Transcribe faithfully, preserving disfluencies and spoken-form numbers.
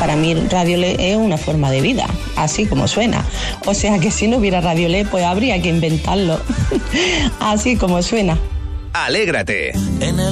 para mí Radiolé es una forma de vida, así como suena. O sea que si no hubiera Radiolé, pues habría que inventarlo, así como suena. Alégrate. En el